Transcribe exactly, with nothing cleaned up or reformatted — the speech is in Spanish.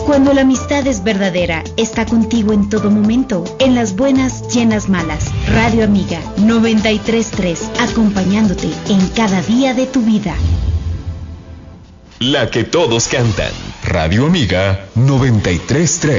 Cuando la amistad es verdadera, está contigo en todo momento, en las buenas y en las malas. Radio Amiga noventa y tres punto tres, acompañándote en cada día de tu vida. La que todos cantan. Radio Amiga noventa y tres punto tres.